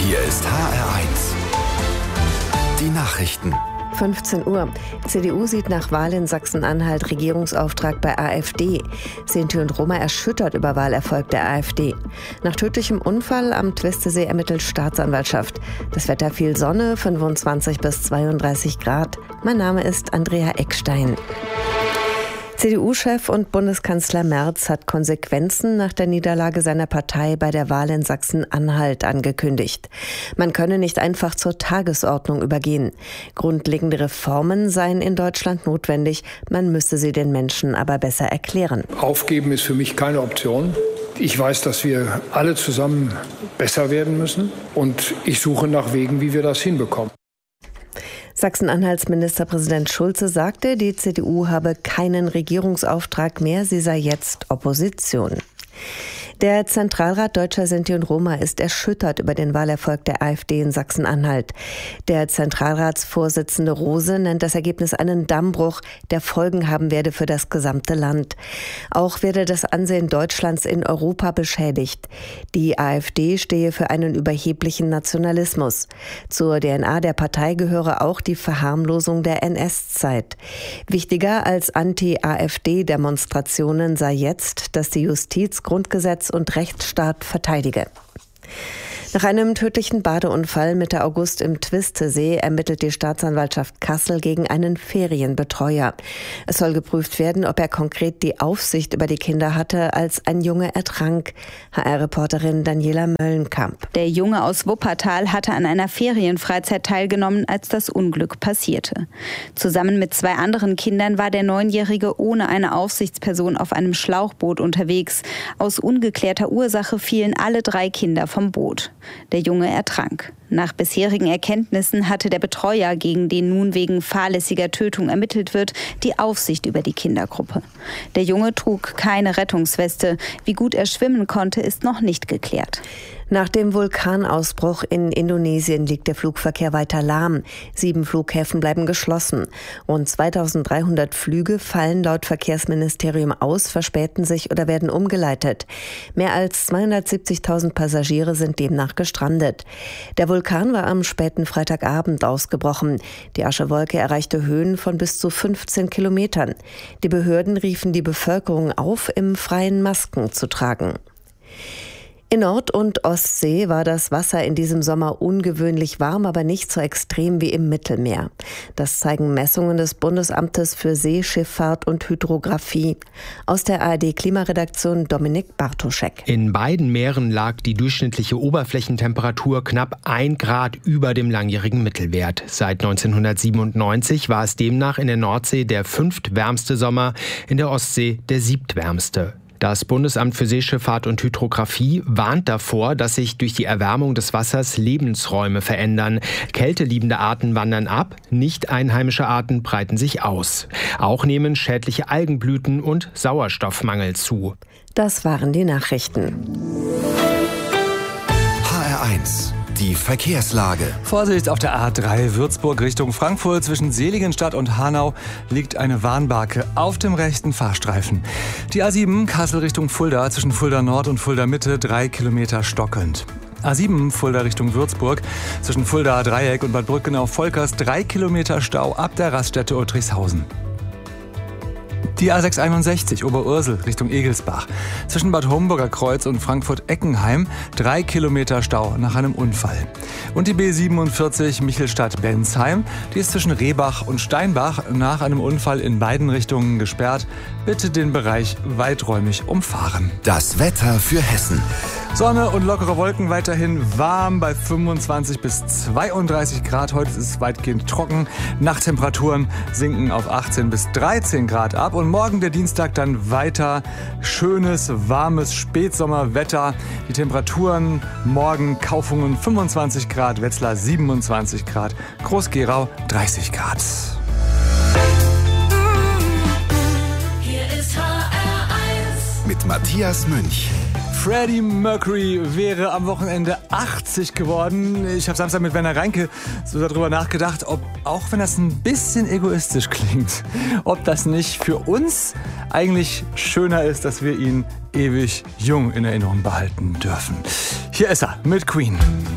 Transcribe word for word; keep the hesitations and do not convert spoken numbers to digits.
Hier ist H R eins. Die Nachrichten. fünfzehn Uhr. C D U sieht nach Wahl in Sachsen-Anhalt Regierungsauftrag bei AfD. Sinti und Roma erschüttert über Wahlerfolg der AfD. Nach tödlichem Unfall am Twistesee ermittelt Staatsanwaltschaft. Das Wetter viel Sonne, fünfundzwanzig bis zweiunddreißig Grad. Mein Name ist Andrea Eckstein. C D U-Chef und Bundeskanzler Merz hat Konsequenzen nach der Niederlage seiner Partei bei der Wahl in Sachsen-Anhalt angekündigt. Man könne nicht einfach zur Tagesordnung übergehen. Grundlegende Reformen seien in Deutschland notwendig, man müsse sie den Menschen aber besser erklären. Aufgeben ist für mich keine Option. Ich weiß, dass wir alle zusammen besser werden müssen und ich suche nach Wegen, wie wir das hinbekommen. Sachsen-Anhalts Ministerpräsident Schulze sagte, die C D U habe keinen Regierungsauftrag mehr, sie sei jetzt Opposition. Der Zentralrat Deutscher Sinti und Roma ist erschüttert über den Wahlerfolg der AfD in Sachsen-Anhalt. Der Zentralratsvorsitzende Rose nennt das Ergebnis einen Dammbruch, der Folgen haben werde für das gesamte Land. Auch werde das Ansehen Deutschlands in Europa beschädigt. Die AfD stehe für einen überheblichen Nationalismus. Zur D N A der Partei gehöre auch die Verharmlosung der N S-Zeit. Wichtiger als Anti-AfD-Demonstrationen sei jetzt, dass die Justiz Grundgesetz und Rechtsstaat verteidige. Nach einem tödlichen Badeunfall Mitte August im Twistesee ermittelt die Staatsanwaltschaft Kassel gegen einen Ferienbetreuer. Es soll geprüft werden, ob er konkret die Aufsicht über die Kinder hatte, als ein Junge ertrank. H R-Reporterin Daniela Möllenkamp. Der Junge aus Wuppertal hatte an einer Ferienfreizeit teilgenommen, als das Unglück passierte. Zusammen mit zwei anderen Kindern war der Neunjährige ohne eine Aufsichtsperson auf einem Schlauchboot unterwegs. Aus ungeklärter Ursache fielen alle drei Kinder vom Boot. Der Junge ertrank. Nach bisherigen Erkenntnissen hatte der Betreuer, gegen den nun wegen fahrlässiger Tötung ermittelt wird, die Aufsicht über die Kindergruppe. Der Junge trug keine Rettungsweste. Wie gut er schwimmen konnte, ist noch nicht geklärt. Nach dem Vulkanausbruch in Indonesien liegt der Flugverkehr weiter lahm. Sieben Flughäfen bleiben geschlossen. Rund zweitausenddreihundert Flüge fallen laut Verkehrsministerium aus, verspäten sich oder werden umgeleitet. Mehr als zweihundertsiebzigtausend Passagiere sind demnach gestrandet. Der Vulkan war am späten Freitagabend ausgebrochen. Die Aschewolke erreichte Höhen von bis zu fünfzehn Kilometern. Die Behörden riefen die Bevölkerung auf, im Freien Masken zu tragen. In Nord- und Ostsee war das Wasser in diesem Sommer ungewöhnlich warm, aber nicht so extrem wie im Mittelmeer. Das zeigen Messungen des Bundesamtes für Seeschifffahrt und Hydrographie. Aus der A R D-Klimaredaktion Dominik Bartoschek. In beiden Meeren lag die durchschnittliche Oberflächentemperatur knapp ein Grad über dem langjährigen Mittelwert. Seit neunzehnhundertsiebenundneunzig war es demnach in der Nordsee der fünftwärmste Sommer, in der Ostsee der siebtwärmste. Das Bundesamt für Seeschifffahrt und Hydrographie warnt davor, dass sich durch die Erwärmung des Wassers Lebensräume verändern. Kälteliebende Arten wandern ab, nicht einheimische Arten breiten sich aus. Auch nehmen schädliche Algenblüten und Sauerstoffmangel zu. Das waren die Nachrichten. H R eins. Die Verkehrslage. Vorsicht auf der A drei Würzburg Richtung Frankfurt. Zwischen Seligenstadt und Hanau liegt eine Warnbarke auf dem rechten Fahrstreifen. Die A sieben Kassel Richtung Fulda zwischen Fulda Nord und Fulda Mitte drei Kilometer stockend. A sieben Fulda Richtung Würzburg zwischen Fulda Dreieck und Bad Brückenau-Volkers drei Kilometer Stau ab der Raststätte Uttrichshausen. Die A sechshunderteinundsechzig Oberursel Richtung Egelsbach. Zwischen Bad Homburger Kreuz und Frankfurt-Eckenheim drei Kilometer Stau nach einem Unfall. Und die B siebenundvierzig Michelstadt-Bensheim, die ist zwischen Rehbach und Steinbach nach einem Unfall in beiden Richtungen gesperrt. Bitte den Bereich weiträumig umfahren. Das Wetter für Hessen. Sonne und lockere Wolken, weiterhin warm bei fünfundzwanzig bis zweiunddreißig Grad. Heute ist es weitgehend trocken. Nachttemperaturen sinken auf achtzehn bis dreizehn Grad ab. Und morgen, der Dienstag, dann weiter schönes, warmes Spätsommerwetter. Die Temperaturen morgen: Kaufungen fünfundzwanzig Grad, Wetzlar siebenundzwanzig Grad, Groß-Gerau dreißig Grad. Hier ist H R eins mit Matthias Münch. Freddie Mercury wäre am Wochenende achtzig geworden. Ich habe Samstag mit Werner Reinke so darüber nachgedacht, ob, auch wenn das ein bisschen egoistisch klingt, ob das nicht für uns eigentlich schöner ist, dass wir ihn ewig jung in Erinnerung behalten dürfen. Hier ist er mit Queen.